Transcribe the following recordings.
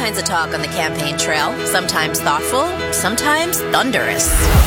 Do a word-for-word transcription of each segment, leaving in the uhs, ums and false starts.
kinds of talk on the campaign trail, sometimes thoughtful, sometimes thunderous.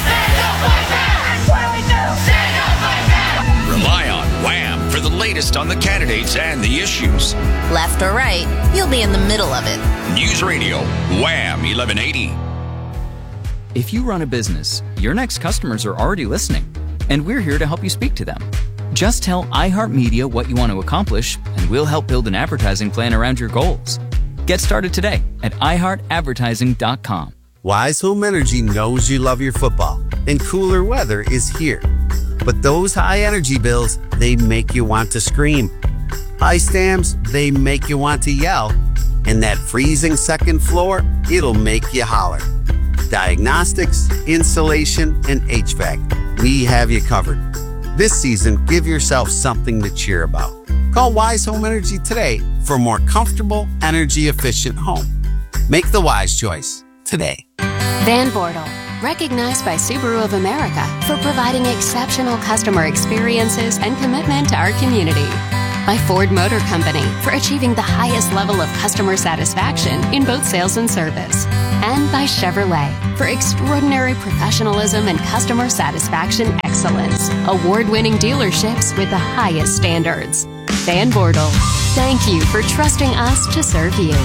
Rely on Wham for the latest on the candidates and the issues. Left or right, you'll be in the middle of it. News Radio, Wham eleven eighty. If you run a business, your next customers are already listening, and we're here to help you speak to them. Just tell iHeartMedia what you want to accomplish, and we'll help build an advertising plan around your goals. Get started today at i heart advertising dot com. Wise Home Energy knows you love your football, and cooler weather is here. But those high energy bills, they make you want to scream. High stamps, they make you want to yell. And that freezing second floor, it'll make you holler. Diagnostics, insulation, and H V A C, we have you covered. This season, give yourself something to cheer about. Call Wise Home Energy today for a more comfortable, energy-efficient home. Make the wise choice today. Van Bortle, recognized by Subaru of America for providing exceptional customer experiences and commitment to our community. By Ford Motor Company for achieving the highest level of customer satisfaction in both sales and service. And by Chevrolet for extraordinary professionalism and customer satisfaction excellence. Award-winning dealerships with the highest standards. Van Bortle, thank you for trusting us to serve you.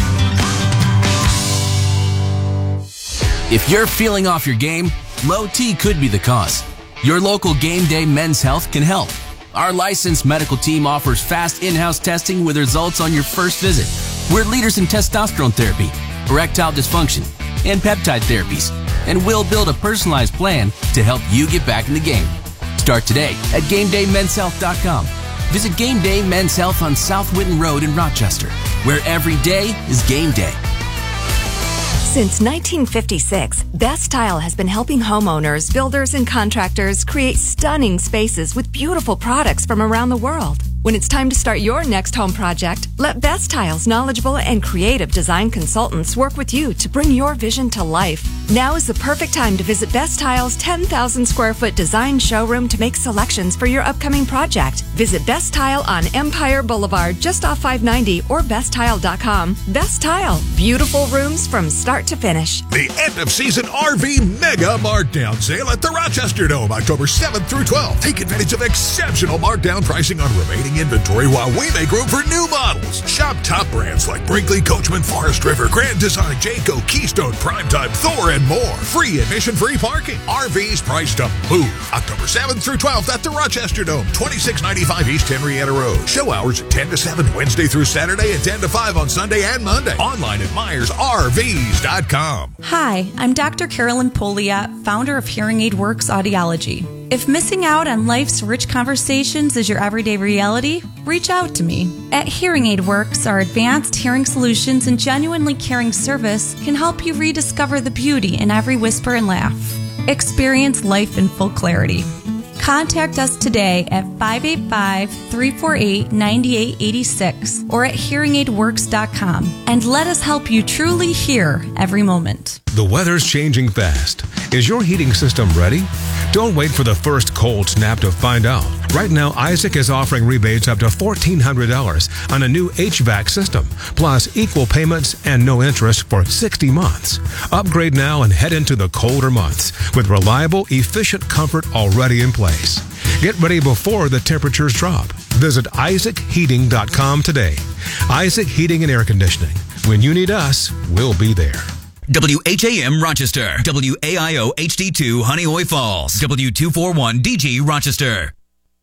If you're feeling off your game, low T could be the cause. Your local Game Day Men's Health can help. Our licensed medical team offers fast in-house testing with results on your first visit. We're leaders in testosterone therapy, erectile dysfunction, and peptide therapies, and we'll build a personalized plan to help you get back in the game. Start today at game day men's health dot com. Visit Game Day Men's Health on South Whitten Road in Rochester, where every day is game day. Since nineteen fifty-six, Best Tile has been helping homeowners, builders, and contractors create stunning spaces with beautiful products from around the world. When it's time to start your next home project, let Best Tile's knowledgeable and creative design consultants work with you to bring your vision to life. Now is the perfect time to visit Best Tile's ten thousand square foot design showroom to make selections for your upcoming project. Visit Best Tile on Empire Boulevard just off five ninety or best tile dot com. Best Tile, beautiful rooms from start to finish. The end of season R V Mega Markdown Sale at the Rochester Dome, October seventh through twelfth. Take advantage of exceptional markdown pricing on remaining inventory while we make room for new models. Shop top brands like Brinkley, Coachman, Forest River, Grand Design, Jayco, Keystone, Primetime, Thor, and more. Free admission-free parking. R Vs priced to move. October seventh through twelfth at the Rochester Dome, twenty-six ninety-five East Henrietta Road. Show hours ten to seven Wednesday through Saturday and ten to five on Sunday and Monday. Online at myers r vs dot com. Hi, I'm Doctor Carolyn Poliat, founder of Hearing Aid Works Audiology. If missing out on life's rich conversations is your everyday reality, reach out to me. At Hearing Aid Works, our advanced hearing solutions and genuinely caring service can help you rediscover the beauty in every whisper and laugh. Experience life in full clarity. Contact us today at five eight five, three four eight, nine eight eight six or at hearing aid works dot com and let us help you truly hear every moment. The weather's changing fast. Is your heating system ready? Don't wait for the first cold snap to find out. Right now, Isaac is offering rebates up to fourteen hundred dollars on a new H V A C system, plus equal payments and no interest for sixty months. Upgrade now and head into the colder months with reliable, efficient comfort already in place. Get ready before the temperatures drop. Visit isaac heating dot com today. Isaac Heating and Air Conditioning. When you need us, we'll be there. W H A M Rochester, W A I O H D two Honeoye Falls, W two forty-one D G Rochester.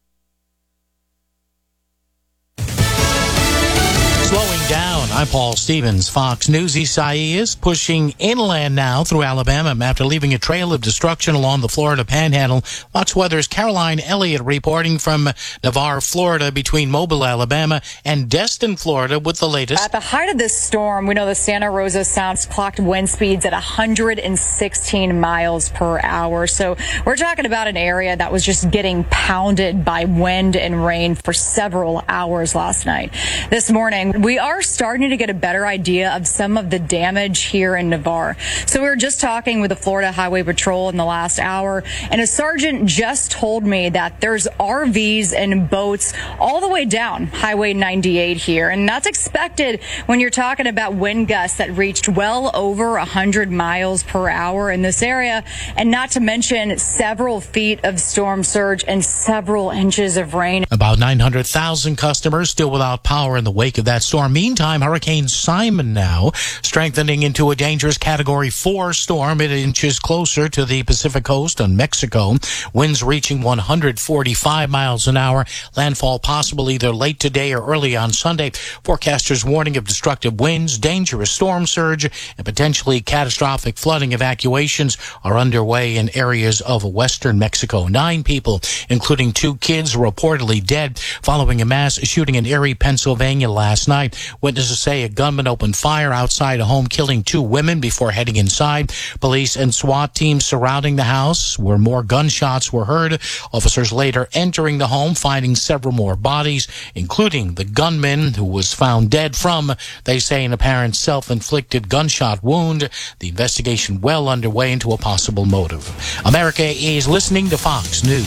Slowing down. I'm Paul Stevens. Fox News. Isaias pushing inland now through Alabama after leaving a trail of destruction along the Florida Panhandle. Fox Weather's Caroline Elliott reporting from Navarre, Florida, between Mobile, Alabama, and Destin, Florida, with the latest. At the height of this storm, we know the Santa Rosa Sound clocked wind speeds at one hundred sixteen miles per hour. So we're talking about an area that was just getting pounded by wind and rain for several hours last night. This morning, we are starting starting to get a better idea of some of the damage here in Navarre. So we were just talking with the Florida Highway Patrol in the last hour, and a sergeant just told me that there's R Vs and boats all the way down Highway ninety-eight here, and that's expected when you're talking about wind gusts that reached well over one hundred miles per hour in this area, and not to mention several feet of storm surge and several inches of rain. About nine hundred thousand customers still without power in the wake of that storm. Meantime, Hurricane Simon now strengthening into a dangerous Category four storm. It inches closer to the Pacific coast on Mexico. Winds reaching one hundred forty-five miles an hour. Landfall possible either late today or early on Sunday. Forecasters warning of destructive winds, dangerous storm surge, and potentially catastrophic flooding. Evacuations are underway in areas of western Mexico. Nine people, including two kids, reportedly dead following a mass shooting in Erie, Pennsylvania last night. Witnesses say a gunman opened fire outside a home, killing two women before heading inside. Police and SWAT teams surrounding the house where more gunshots were heard. Officers later entering the home, finding several more bodies, including the gunman who was found dead from, they say, an apparent self-inflicted gunshot wound. The investigation well underway into a possible motive. America is listening to Fox News.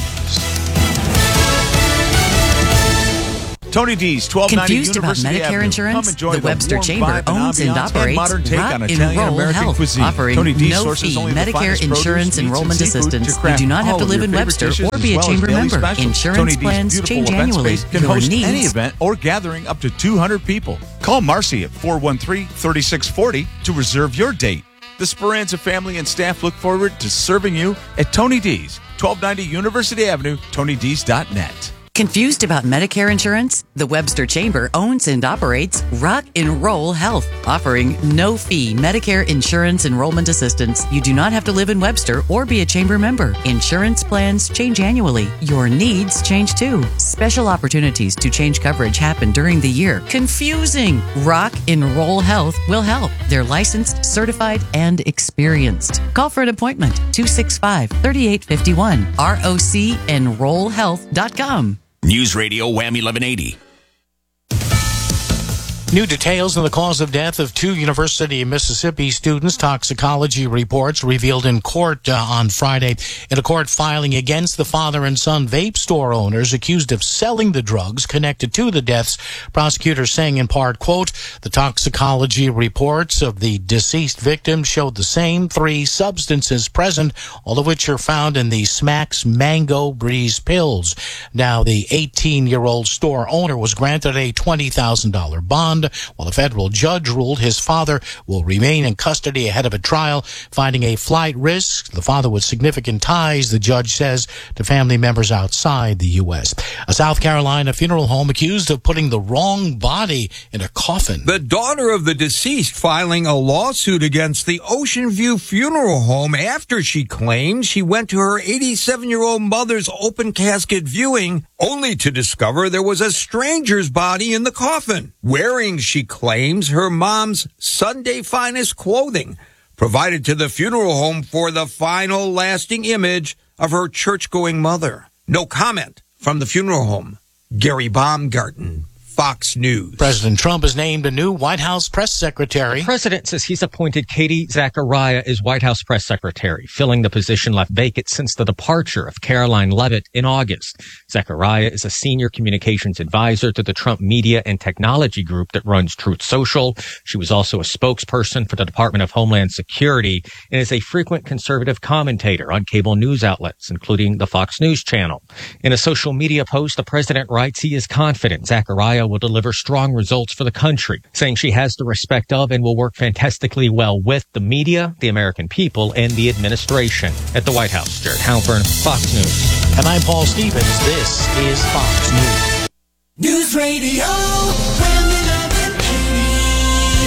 Tony D's twelve ninety Confused about University Medicare Avenue. insurance? Come enjoy The Webster warm Chamber vibe owns and ambiance operates modern take Rock on and Italian Roll American Health, cuisine. offering Tony D's no sources fee only the Medicare finest insurance produce, enrollment meats, and seafood assistance. to You craft do not have all to of live your in favorite Webster dishes, or be a as well as chamber daily member. specials. Tony Insurance D's plans beautiful change event annually. space can Your host any needs. event or gathering up to two hundred people. Call Marcy at four one three, three six four zero to reserve your date. The Speranza family and staff look forward to serving you at Tony D's, twelve ninety University Avenue, tony d's dot net. Confused about Medicare insurance? The Webster Chamber owns and operates Rock and Roll Health, offering no fee Medicare insurance enrollment assistance. You do not have to live in Webster or be a chamber member. Insurance plans change annually. Your needs change too. Special opportunities to change coverage happen during the year. Confusing. Rock and Roll Health will help. They're licensed, certified, and experienced. Call for an appointment. two six five, three eight five one. R O C enroll health dot com. News Radio Wham eleven eighty. New details on the cause of death of two University of Mississippi students. Toxicology reports revealed in court uh, on Friday in a court filing against the father and son vape store owners accused of selling the drugs connected to the deaths. Prosecutors saying in part, quote, the toxicology reports of the deceased victims showed the same three substances present, all of which are found in the Smacks Mango Breeze pills. Now, the eighteen-year-old store owner was granted a twenty thousand dollars bond, while a federal judge ruled his father will remain in custody ahead of a trial, finding a flight risk. The father with significant ties, the judge says, to family members outside the U S. A South Carolina funeral home accused of putting the wrong body in a coffin. The daughter of the deceased filing a lawsuit against the Ocean View Funeral Home after she claimed she went to her eighty-seven-year-old mother's open casket viewing only to discover there was a stranger's body in the coffin, wearing, she claims, her mom's Sunday finest clothing, provided to the funeral home for the final lasting image of her church-going mother. No comment from the funeral home. Gary Baumgarten, Fox News. President Trump has named a new White House press secretary. The president says he's appointed Katie Zachariah as White House press secretary, filling the position left vacant since the departure of Caroline Leavitt in August. Zachariah is a senior communications advisor to the Trump Media and Technology Group that runs Truth Social. She was also a spokesperson for the Department of Homeland Security and is a frequent conservative commentator on cable news outlets, including the Fox News Channel. In a social media post, the president writes he is confident Zachariah will deliver strong results for the country, saying she has the respect of and will work fantastically well with the media, the American people, and the administration. At the White House, Jared Halpern, Fox News. And I'm Paul Stevens. This is Fox News. News Radio Wham eleven eighty.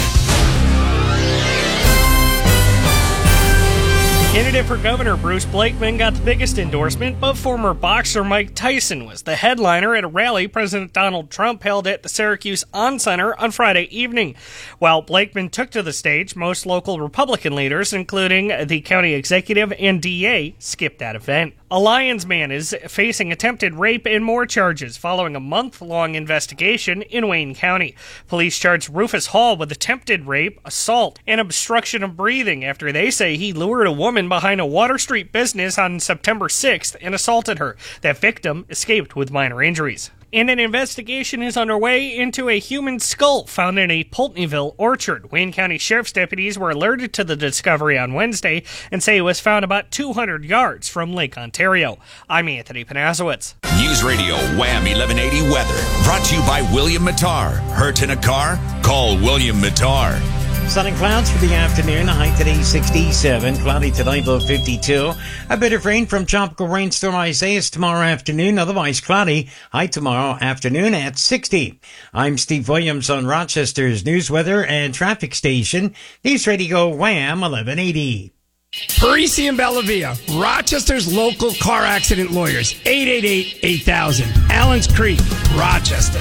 Candidate for governor Bruce Blakeman got the biggest endorsement, but former boxer Mike Tyson was the headliner at a rally President Donald Trump held at the Syracuse On Center on Friday evening. While Blakeman took to the stage, most local Republican leaders, including the county executive and D A, skipped that event. A Lyons man is facing attempted rape and more charges following a month-long investigation in Wayne County. Police charged Rufus Hall with attempted rape, assault, and obstruction of breathing after they say he lured a woman behind a Water Street business on September sixth and assaulted her. That victim escaped with minor injuries. And an investigation is underway into a human skull found in a Pulteneyville orchard. Wayne County Sheriff's deputies were alerted to the discovery on Wednesday and say it was found about two hundred yards from Lake Ontario. I'm Anthony Panasowitz. News Radio Wham eleven eighty weather. Brought to you by William Mattar. Hurt in a car? Call William Mattar. Sun and clouds for the afternoon. High today sixty-seven. Cloudy tonight, low fifty-two. A bit of rain from Tropical Rainstorm Isaias tomorrow afternoon. Otherwise cloudy. High tomorrow afternoon at sixty. I'm Steve Williams on Rochester's news, weather, and traffic station. News Radio Wham eleven eighty. Parisi and Bellavia, Rochester's local car accident lawyers. eight eight eight, eight thousand. Allen's Creek, Rochester.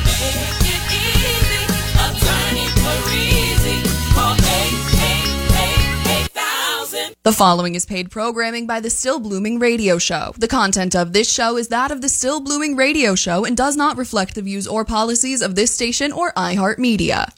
The following is paid programming by the Still Blooming Radio Show. The content of this show is that of the Still Blooming Radio Show and does not reflect the views or policies of this station or iHeartMedia.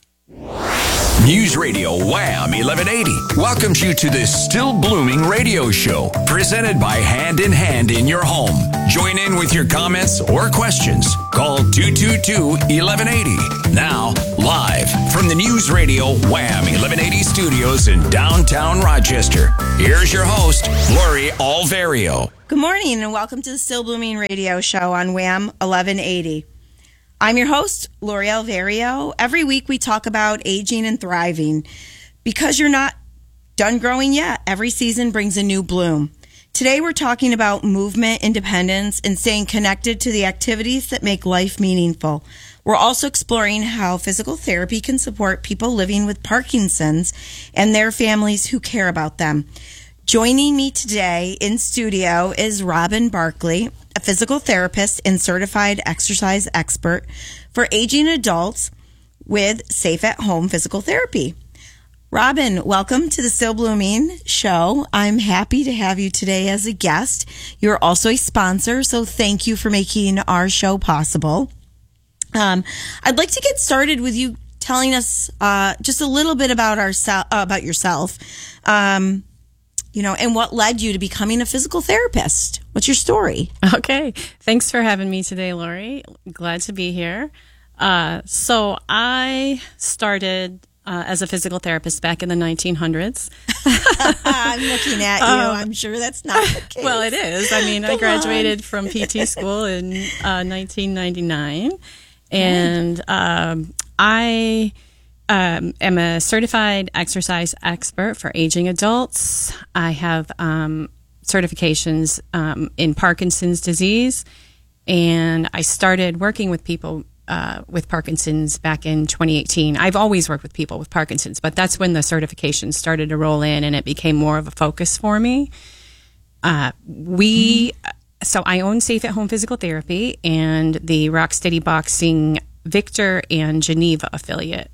News Radio Wham eleven eighty welcomes you to the Still Blooming Radio Show, presented by Hand in Hand in your home. Join in with your comments or questions. Call two two two, eleven eighty. Now, live from the News Radio Wham eleven eighty studios in downtown Rochester, here's your host, Lori Alvario. Good morning and welcome to the Still Blooming Radio Show on Wham eleven eighty. I'm your host, Lori Alvario. Every week we talk about aging and thriving. Because you're not done growing yet, every season brings a new bloom. Today we're talking about movement, independence, and staying connected to the activities that make life meaningful. We're also exploring how physical therapy can support people living with Parkinson's and their families who care about them. Joining me today in studio is Robin Barkley, a physical therapist and certified exercise expert for aging adults with Safe at Home Physical Therapy. Robin, welcome to the Still Blooming Show. I'm happy to have you today as a guest. You're also a sponsor, so thank you for making our show possible. Um, I'd like to get started with you telling us uh, just a little bit about our uh, about yourself. Um, You know, and what led you to becoming a physical therapist? What's your story? Okay. Thanks for having me today, Lori. Glad to be here. Uh, so I started uh, as a physical therapist back in the nineteen hundreds. I'm looking at you. Um, I'm sure that's not the case. Well, it is. I mean, Come I graduated on. from P T school in uh, nineteen ninety-nine. And um, I... Um, I'm a certified exercise expert for aging adults. I have um, certifications um, in Parkinson's disease, and I started working with people uh, with Parkinson's back in twenty eighteen. I've always worked with people with Parkinson's, but that's when the certifications started to roll in, and it became more of a focus for me. Uh, we, so I own Safe at Home Physical Therapy and the Rocksteady Boxing Victor and Geneva affiliate.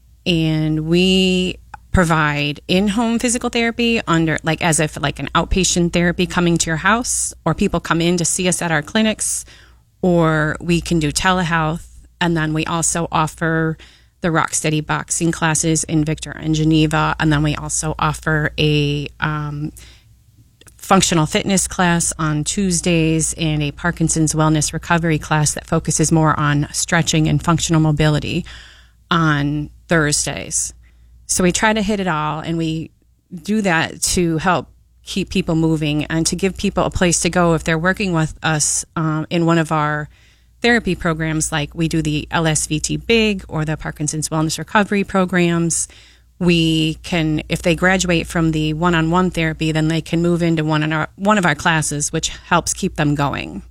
And we provide in-home physical therapy under, like, as if like an outpatient therapy coming to your house, or people come in to see us at our clinics, or we can do telehealth. And then we also offer the Rocksteady boxing classes in Victor and Geneva. And then we also offer a um, functional fitness class on Tuesdays and a Parkinson's wellness recovery class that focuses more on stretching and functional mobility on Thursdays. So we try to hit it all, and we do that to help keep people moving and to give people a place to go if they're working with us um, in one of our therapy programs, like we do the L S V T Big or the Parkinson's Wellness Recovery programs. We can, if they graduate from the one-on-one therapy, then they can move into one of our, one of our classes, which helps keep them going.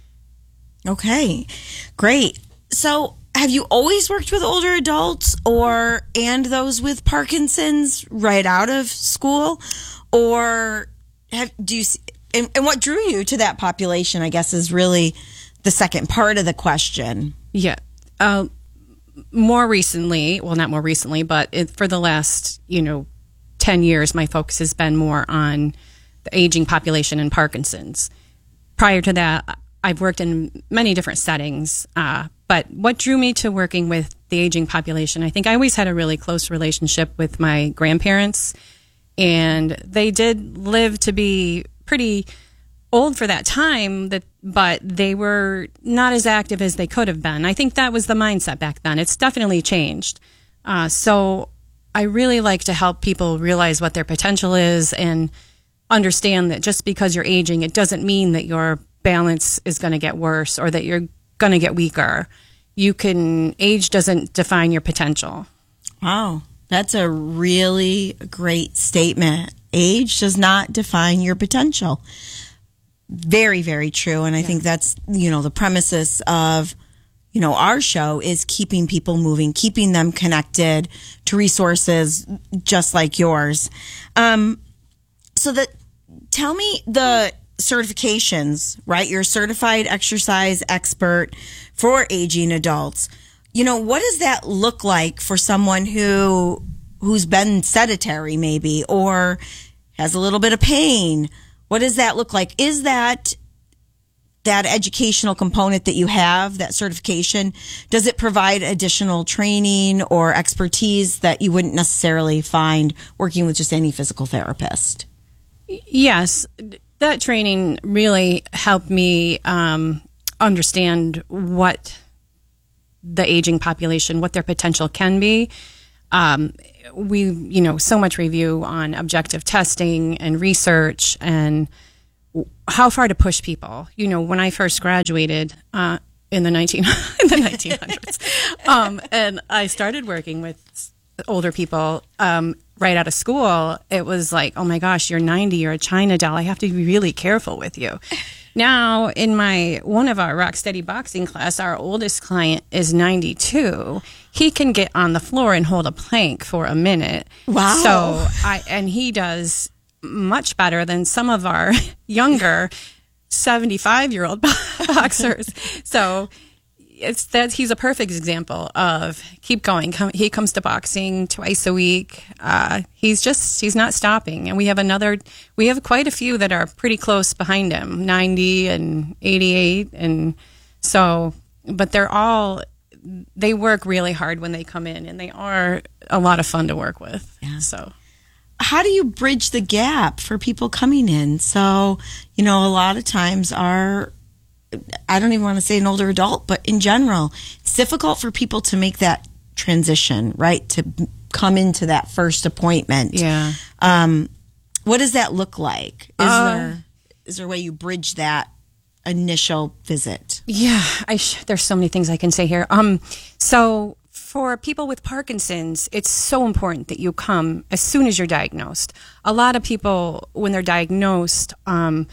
Okay, great. So have you always worked with older adults or and those with Parkinson's right out of school, or have do you and, and what drew you to that population, I guess, is really the second part of the question. Yeah. Uh, more recently, well, not more recently, but it, for the last, you know, ten years, my focus has been more on the aging population and Parkinson's. prior to that, I've worked in many different settings. Uh, but what drew me to working with the aging population, I think I always had a really close relationship with my grandparents, and they did live to be pretty old for that time, that but they were not as active as they could have been. I think that was the mindset back then. It's definitely changed. Uh, so I really like to help people realize what their potential is and understand that just because you're aging, it doesn't mean that your balance is going to get worse or that you're going to get weaker. You can, age doesn't define your potential. Wow, that's a really great statement. Age does not define your potential. Very, very true. And I yeah. think that's, you know, the premises of, you know, our show is keeping people moving, keeping them connected to resources just like yours. Um, so that, tell me the certifications, right? You're a certified exercise expert for aging adults. You know, what does that look like for someone who, who's been sedentary maybe, or has a little bit of pain? What does that look like? Is that that educational component that you have, that certification, does it provide additional training or expertise that you wouldn't necessarily find working with just any physical therapist? Yes, that training really helped me um, understand what the aging population, what their potential can be. Um, we, you know, so much review on objective testing and research and how far to push people. You know, when I first graduated uh, in the nineteen in the nineteen hundreds, um, and I started working with older people um, right out of school, it was like, oh my gosh, you're ninety, you're a China doll. I have to be really careful with you. Now, in my one of our Rock Steady boxing class, our oldest client is ninety-two. He can get on the floor and hold a plank for a minute. Wow! So, I and he does much better than some of our younger seventy-five-year-old boxers. So, it's that he's a perfect example of keep going. He comes to boxing twice a week. Uh, he's just, he's not stopping. And we have another, we have quite a few that are pretty close behind him, ninety and eighty-eight. And so, but they're all, they work really hard when they come in, and they are a lot of fun to work with. Yeah. So. How do you bridge the gap for people coming in? So, you know, a lot of times our, I don't even want to say an older adult, but in general, it's difficult for people to make that transition, right? To come into that first appointment. Yeah. Um, what does that look like? Is Uh, there is there a way you bridge that initial visit? Yeah, I sh- there's so many things I can say here. Um, so for people with Parkinson's, it's so important that you come as soon as you're diagnosed. A lot of people, when they're diagnosed, um,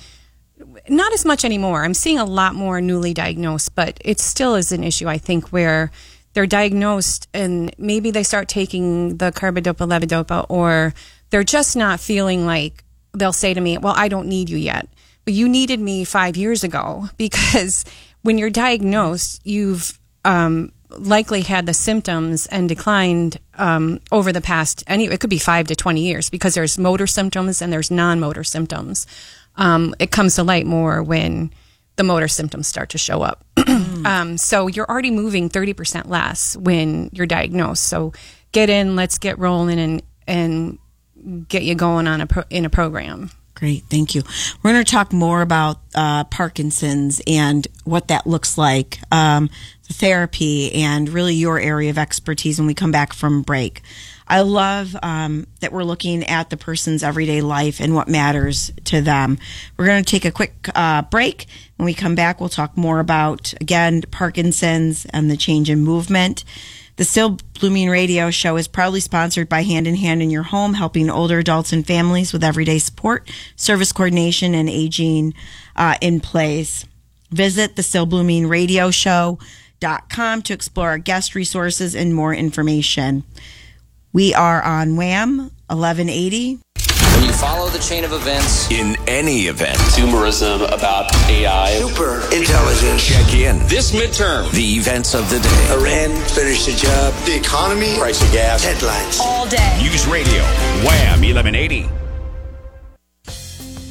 not as much anymore. I'm seeing a lot more newly diagnosed, but it still is an issue, I think, where they're diagnosed and maybe they start taking the carbidopa levodopa, or they're just not feeling like, they'll say to me, well, I don't need you yet. But you needed me five years ago, because when you're diagnosed, you've um, likely had the symptoms and declined um, over the past, any, it could be five to twenty years, because there's motor symptoms and there's non-motor symptoms. Um, it comes to light more when the motor symptoms start to show up. um, so you're already moving thirty percent less when you're diagnosed. So get in, let's get rolling and, and get you going on a pro- in a program. Great, thank you. We're going to talk more about uh, Parkinson's and what that looks like, um, the therapy, and really your area of expertise when we come back from break. I love um, that we're looking at the person's everyday life and what matters to them. We're going to take a quick uh, break. When we come back, we'll talk more about, again, Parkinson's and the change in movement. The Still Blooming Radio Show is proudly sponsored by Hand in Hand in Your Home, helping older adults and families with everyday support, service coordination, and aging uh, in place. Visit the Still Blooming Radio Show dot com to explore our guest resources and more information. We are on Wham eleven eighty. When you follow the chain of events in any event, consumerism about A I, super intelligence, check in this midterm, the events of the day. Iran finished the job, the economy, price of gas, headlines, all day. News Radio, Wham eleven eighty.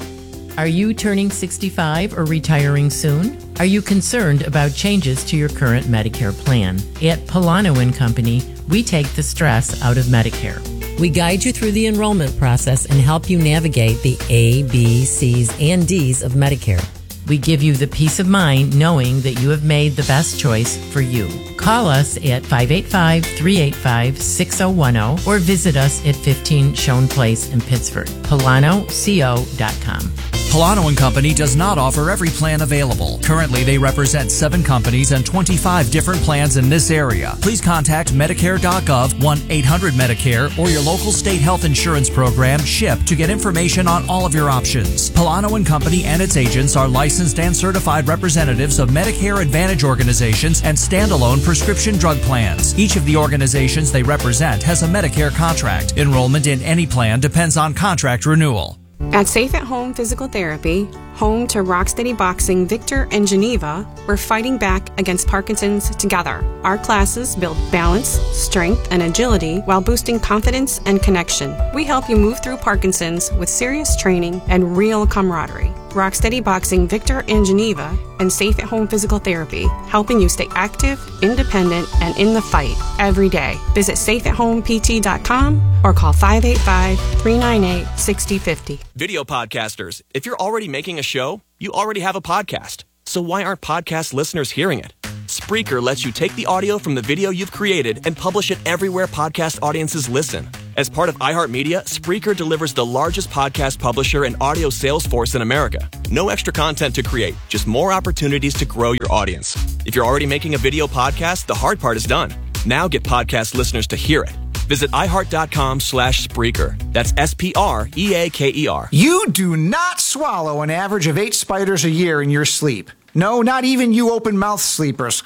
Are you turning sixty-five or retiring soon? Are you concerned about changes to your current Medicare plan? At Polano and Company, we take the stress out of Medicare. We guide you through the enrollment process and help you navigate the A, B, C's, and D's of Medicare. We give you the peace of mind knowing that you have made the best choice for you. Call us at five eight five, three eight five, six zero one zero or visit us at fifteen Schoen Place in Pittsford. Polano Co dot com. Polano and Company does not offer every plan available. Currently, they represent seven companies and twenty-five different plans in this area. Please contact Medicare dot gov, one eight hundred Medicare, or your local state health insurance program, SHIP, to get information on all of your options. Polano and Company and its agents are licensed and certified representatives of Medicare Advantage organizations and standalone prescription drug plans. Each of the organizations they represent has a Medicare contract. Enrollment in any plan depends on contract renewal. At Safe at Home Physical Therapy, home to Rocksteady Boxing Victor and Geneva, we're fighting back against Parkinson's together. Our classes build balance, strength, and agility while boosting confidence and connection. We help you move through Parkinson's with serious training and real camaraderie. Rocksteady Boxing Victor and Geneva and Safe at Home Physical Therapy, helping you stay active, independent, and in the fight every day. Visit safe at home p t dot com or call five eight five, three nine eight, six zero five zero. Video podcasters, if you're already making a show, you already have a podcast. So why aren't podcast listeners hearing it? Spreaker lets you take the audio from the video you've created and publish it everywhere podcast audiences listen. As part of iHeartMedia, Spreaker delivers the largest podcast publisher and audio sales force in America. No extra content to create, just more opportunities to grow your audience. If you're already making a video podcast, the hard part is done. Now get podcast listeners to hear it. Visit iHeart.com slash Spreaker. That's S P R E A K E R. You do not swallow an average of eight spiders a year in your sleep. No, not even you open-mouth sleepers.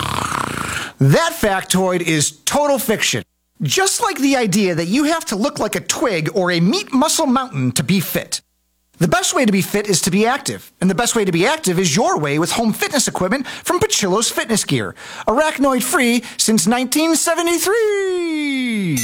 That factoid is total fiction. Just like the idea that you have to look like a twig or a meat muscle mountain to be fit. The best way to be fit is to be active, and the best way to be active is your way with home fitness equipment from Pachillo's Fitness Gear. Arachnoid-free since nineteen seventy-three!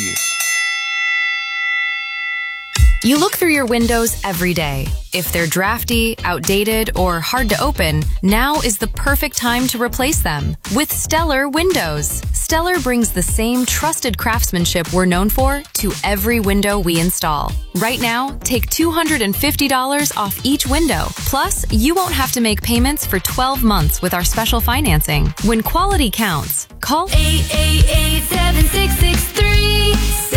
You look through your windows every day. If they're drafty, outdated, or hard to open, now is the perfect time to replace them with Stellar Windows. Stellar brings the same trusted craftsmanship we're known for to every window we install. Right now, take two hundred fifty dollars off each window. Plus, you won't have to make payments for twelve months with our special financing. When quality counts, call eight eight eight, seven six six three.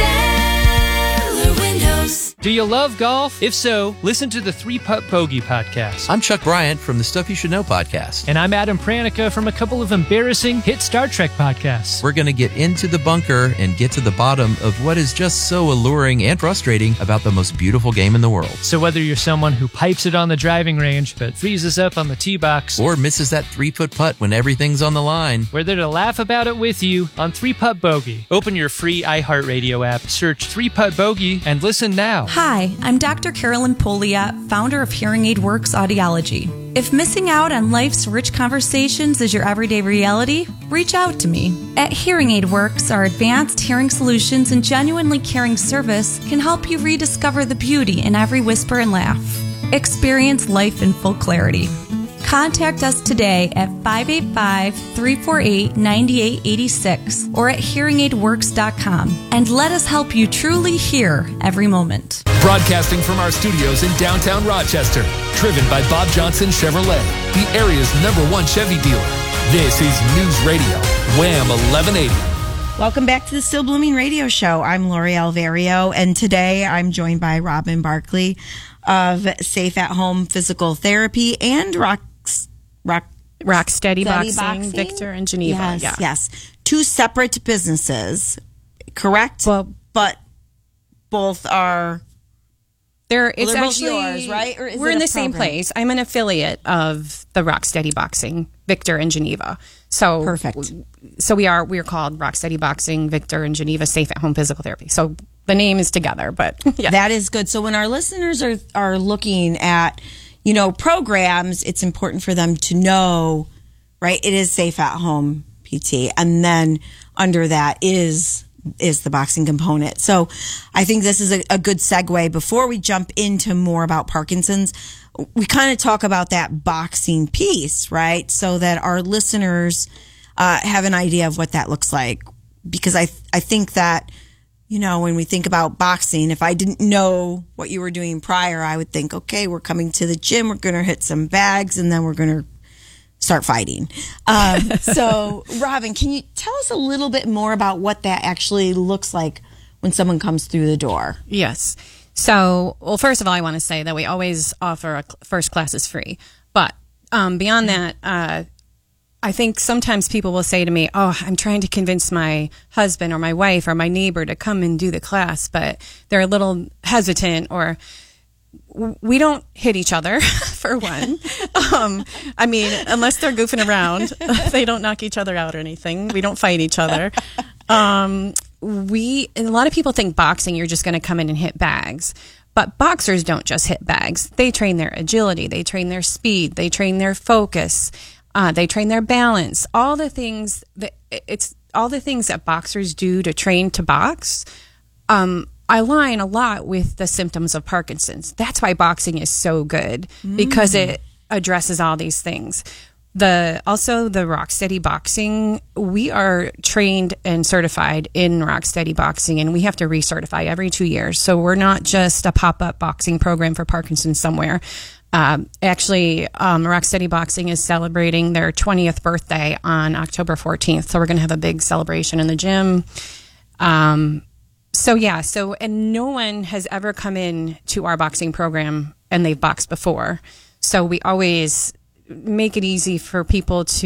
Stellar Windows. Do you love golf? If so, listen to the Three Putt Bogey podcast. I'm Chuck Bryant from the Stuff You Should Know podcast. And I'm Adam Pranica from a couple of embarrassing hit Star Trek podcasts. We're going to get into the bunker and get to the bottom of what is just so alluring and frustrating about the most beautiful game in the world. So whether you're someone who pipes it on the driving range but freezes up on the tee box, or misses that three-foot putt when everything's on the line, we're there to laugh about it with you on Three Putt Bogey. Open your free iHeartRadio app, search Three Putt Bogey, and listen now. Hi, I'm Doctor Carolyn Poliat, founder of Hearing Aid Works Audiology. If missing out on life's rich conversations is your everyday reality, reach out to me. At Hearing Aid Works, our advanced hearing solutions and genuinely caring service can help you rediscover the beauty in every whisper and laugh. Experience life in full clarity. Contact us today at five eight five, three four eight, nine eight eight six or at hearing aid works dot com and let us help you truly hear every moment. Broadcasting from our studios in downtown Rochester, driven by Bob Johnson Chevrolet, the area's number one Chevy dealer. This is News Radio, Wham eleven eighty. Welcome back to the Still Blooming Radio Show. I'm Lori Alvario, and today I'm joined by Robin Barkley of Safe at Home Physical Therapy and Rock Rock Rocksteady Boxing, Boxing, Victor and Geneva. Yes, yeah. yes. Two separate businesses, correct? Well, but both are. They're, it's well, they're both actually yours, right? Or is we're it in a the same program? place. I'm an affiliate of the Rocksteady Boxing, Victor and Geneva. So perfect. So we are we are called Rocksteady Boxing, Victor and Geneva Safe at Home Physical Therapy. So the name is together, but yeah. That is good. So when our listeners are are looking at, you know, programs, it's important for them to know, right? It is Safe at Home P T, and then under that is is the boxing component. So I think this is a, a good segue. Before we jump into more about Parkinson's, we kind of talk about that boxing piece, right? So that our listeners uh, have an idea of what that looks like. Because I, I think that, you know, when we think about boxing, if I didn't know what you were doing prior, I would think, okay, we're coming to the gym, we're going to hit some bags, and then we're going to start fighting. Um, so, Robin, can you tell us a little bit more about what that actually looks like when someone comes through the door? Yes. So, well, first of all, I want to say that we always offer a first class is free. But um, beyond that, uh, I think sometimes people will say to me, oh, I'm trying to convince my husband or my wife or my neighbor to come and do the class, but they're a little hesitant, or we don't hit each other, for one. um, I mean, unless they're goofing around, they don't knock each other out or anything. We don't fight each other. Um, we, and a lot of people think boxing, you're just going to come in and hit bags. But boxers don't just hit bags. They train their agility. They train their speed. They train their focus. Uh, they train their balance. All the things that it's all the things that boxers do to train to box. Um, align a lot with the symptoms of Parkinson's. That's why boxing is so good, because Mm. it addresses all these things. The also the Rocksteady Boxing, we are trained and certified in Rocksteady Boxing, and we have to recertify every two years. So we're not just a pop-up boxing program for Parkinson's somewhere. Um, actually, um, Rocksteady Boxing is celebrating their twentieth birthday on October fourteenth. So we're going to have a big celebration in the gym. Um, so yeah, so, and no one has ever come in to our boxing program and they've boxed before. So we always make it easy for people to